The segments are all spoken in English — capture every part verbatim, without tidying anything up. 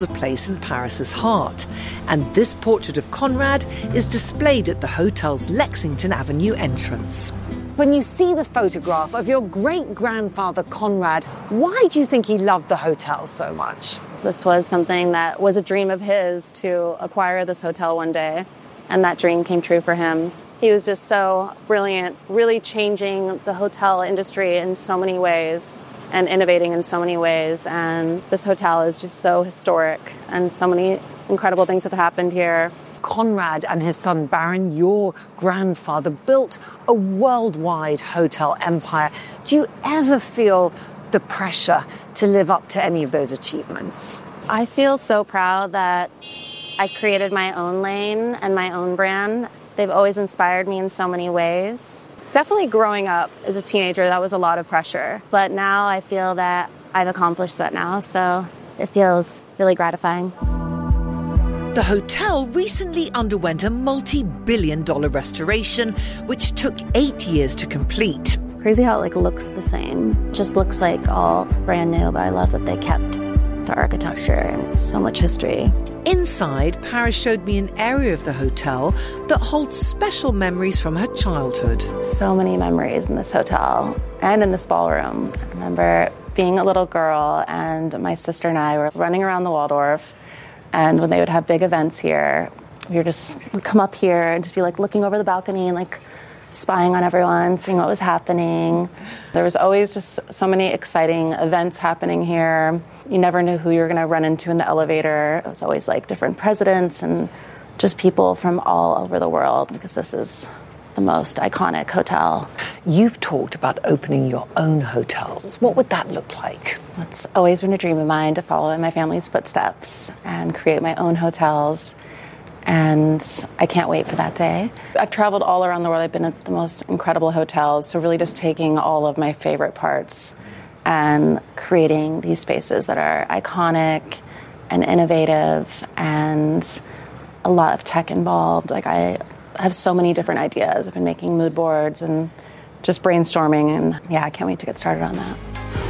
a place in Paris's heart, and this portrait of Conrad is displayed at the hotel's Lexington Avenue entrance. When you see the photograph of your great-grandfather Conrad, why do you think he loved the hotel so much? This was something that was a dream of his, to acquire this hotel one day, and that dream came true for him. He was just so brilliant, really changing the hotel industry in so many ways and innovating in so many ways. And this hotel is just so historic, and so many incredible things have happened here. Conrad and his son Baron, your grandfather, built a worldwide hotel empire. Do you ever feel the pressure to live up to any of those achievements? I feel so proud that I've created my own lane and my own brand. They've always inspired me in so many ways. Definitely growing up as a teenager, that was a lot of pressure. But now I feel that I've accomplished that now, so it feels really gratifying. The hotel recently underwent a multi-billion dollar restoration, which took eight years to complete. Crazy how it like looks the same. Just looks like all brand new, but I love that they kept the architecture and so much history. Inside, Paris showed me an area of the hotel that holds special memories from her childhood. So many memories in this hotel and in this ballroom. I remember being a little girl and my sister and I were running around the Waldorf, and when they would have big events here, we would just come up here and just be like looking over the balcony and like spying on everyone, seeing what was happening. There was always just so many exciting events happening here. You never knew who you were going to run into in the elevator. It was always like different presidents and just people from all over the world, because this is the most iconic hotel. You've talked about opening your own hotels. What would that look like? It's always been a dream of mine to follow in my family's footsteps and create my own hotels. And I can't wait for that day. I've traveled all around the world. I've been at the most incredible hotels. So really just taking all of my favorite parts and creating these spaces that are iconic and innovative and a lot of tech involved. Like I have so many different ideas. I've been making mood boards and just brainstorming. And yeah, I can't wait to get started on that.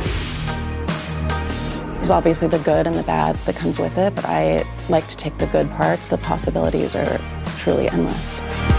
There's obviously the good and the bad that comes with it, but I like to take the good parts. The possibilities are truly endless.